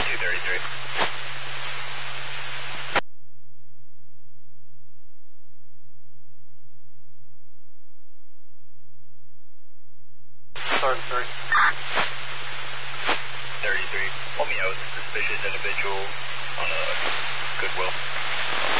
233. Sorry, 33. Let me know with a suspicious individual on a Goodwill.